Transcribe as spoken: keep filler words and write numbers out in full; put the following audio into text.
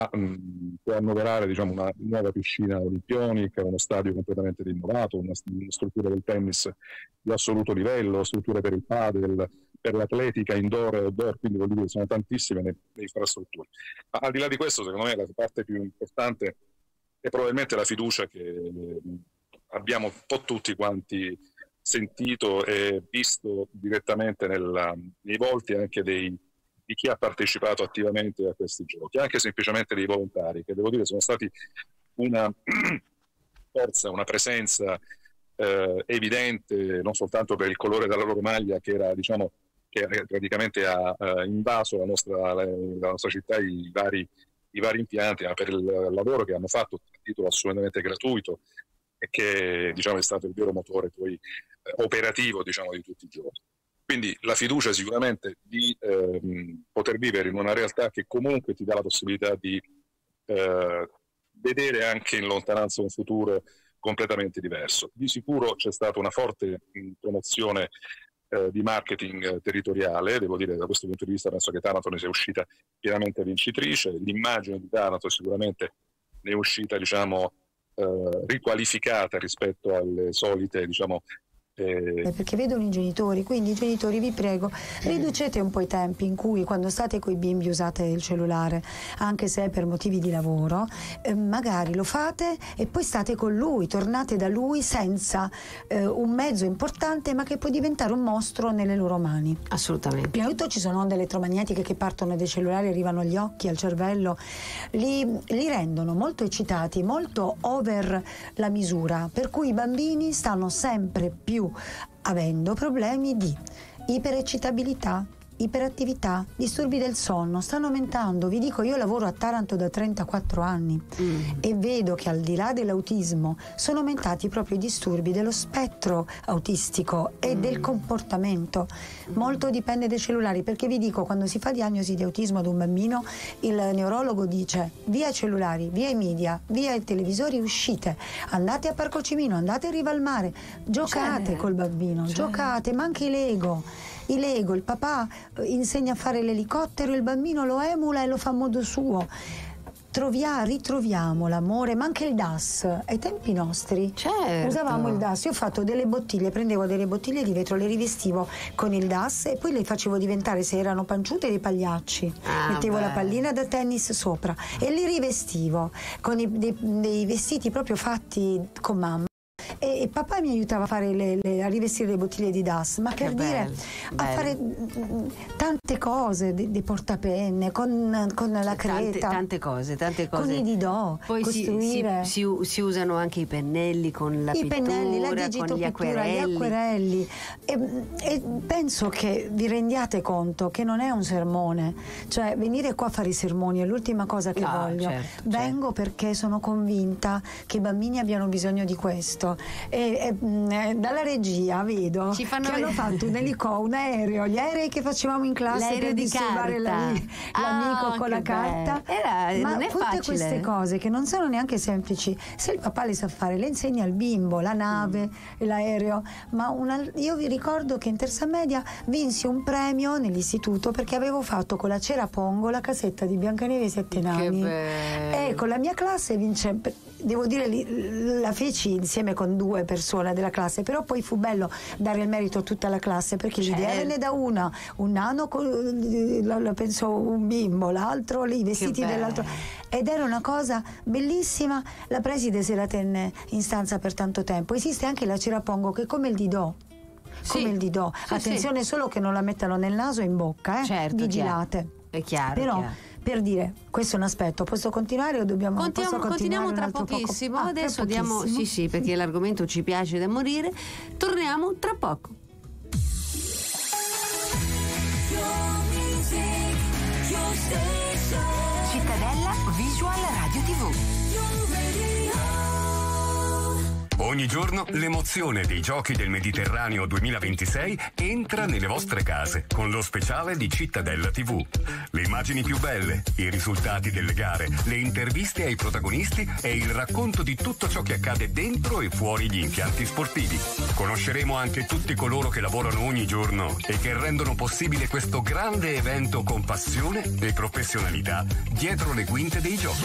mh, può annoverare, diciamo, una nuova piscina olimpionica, uno stadio completamente rinnovato, una, una struttura del tennis di assoluto livello, strutture per il padel, per l'atletica indoor e outdoor, quindi vuol dire che sono tantissime le, le infrastrutture. Ma al di là di questo, secondo me la parte più importante è probabilmente la fiducia che abbiamo un po' tutti quanti sentito e visto direttamente nella, nei volti anche dei, di chi ha partecipato attivamente a questi giochi, anche semplicemente dei volontari, che devo dire sono stati una forza, una presenza eh, evidente, non soltanto per il colore della loro maglia, che era, diciamo, che praticamente ha uh, invaso la nostra, la, la nostra città, i vari, i vari impianti, ma per il lavoro che hanno fatto a titolo assolutamente gratuito e che, diciamo, è stato il vero motore poi eh, operativo, diciamo, di tutti i giorni. Quindi la fiducia sicuramente di ehm, poter vivere in una realtà che comunque ti dà la possibilità di eh, vedere anche in lontananza un futuro completamente diverso. Di sicuro c'è stata una forte mh, promozione eh, di marketing eh, territoriale, devo dire da questo punto di vista penso che Taranto ne sia uscita pienamente vincitrice, l'immagine di Taranto sicuramente ne è uscita, diciamo, eh, riqualificata rispetto alle solite, diciamo, perché vedono i genitori, quindi i genitori, vi prego, riducete un po' i tempi in cui quando state coi bimbi usate il cellulare, anche se è per motivi di lavoro, eh, magari lo fate e poi state con lui, tornate da lui senza eh, un mezzo importante ma che può diventare un mostro nelle loro mani. Assolutamente. Prima di tutto ci sono onde elettromagnetiche che partono dai cellulari, arrivano agli occhi, al cervello, li, li rendono molto eccitati, molto over la misura, per cui i bambini stanno sempre più avendo problemi di iperecitabilità, iperattività, disturbi del sonno, stanno aumentando. Vi dico, io lavoro a Taranto da trentaquattro anni mm. e vedo che al di là dell'autismo sono aumentati proprio i disturbi dello spettro autistico e mm. del comportamento. Molto dipende dai cellulari, perché vi dico, quando si fa diagnosi di autismo ad un bambino, il neurologo dice via i cellulari, via i media, via i televisori, uscite, andate a Parco Cimino, andate a Riva al Mare, giocate C'è. col bambino, C'è. giocate, ma anche i Lego. I Lego, il papà insegna a fare l'elicottero, il bambino lo emula e lo fa a modo suo. Trovia, ritroviamo l'amore, ma anche il D A S. Ai tempi nostri certo. usavamo il D A S. Io ho fatto delle bottiglie, prendevo delle bottiglie di vetro, le rivestivo con il D A S e poi le facevo diventare, se erano panciute, dei pagliacci. Ah, mettevo beh. la pallina da tennis sopra e li rivestivo con i, dei, dei vestiti proprio fatti con mamma. E, e papà mi aiutava a fare le, le, a rivestire le bottiglie di D A S, ma per che dire bello, a bello. fare mh, tante cose, dei, dei portapenne con, con la creta, tante, tante cose, tante cose. con i didò, poi costruire. Si, si, si usano anche i pennelli con la I pittura, pennelli, la con gli digitopittura, acquerelli. gli acquerelli. E, e penso che vi rendiate conto che non è un sermone, cioè venire qua a fare i sermoni è l'ultima cosa che No, voglio. certo, Vengo certo. perché sono convinta che i bambini abbiano bisogno di questo. E, e mh, dalla regia vedo Ci fanno che hanno vedere. fatto un elico, un aereo, gli aerei che facevamo in classe L'aereo per di disturbare la- carta. l'amico Ah, con che la carta. bello. Era- Ma non è tutte facile. queste cose che non sono neanche semplici, se il papà le sa fare, le insegna al bimbo, la nave, Mm. l'aereo. Ma una, io vi ricordo che in terza media vinsi un premio nell'istituto perché avevo fatto con la cera Pongo la casetta di Biancaneve e i Sette Che Nani. bello. E con la mia classe vince, devo dire, li- la feci insieme con due persone della classe, però poi fu bello dare il merito a tutta la classe, perché Certo. l'idea venne da una, un nano con, la, la penso un bimbo, l'altro lì, i vestiti bello. dell'altro, ed era una cosa bellissima. La preside se la tenne in stanza per tanto tempo. Esiste anche la cera Pongo che è come il didò, come Sì. il didò, Sì, attenzione sì. solo che non la mettano nel naso e in bocca, eh? Certo, vigilate. È chiaro. Però chiaro. per dire, questo è un aspetto, posso continuare o dobbiamo Continuiamo, posso continuare continuiamo un tra altro poco? pochissimo. Ah, tra Adesso diamo. pochissimo. Sì, sì, perché l'argomento ci piace da morire. Torniamo tra poco. Cittadella Visual Radio tivù. Ogni giorno l'emozione dei Giochi del Mediterraneo duemilaventisei entra nelle vostre case con lo speciale di Cittadella tivù. Le immagini più belle, i risultati delle gare, le interviste ai protagonisti e il racconto di tutto ciò che accade dentro e fuori gli impianti sportivi. Conosceremo anche tutti coloro che lavorano ogni giorno e che rendono possibile questo grande evento con passione e professionalità dietro le quinte dei Giochi.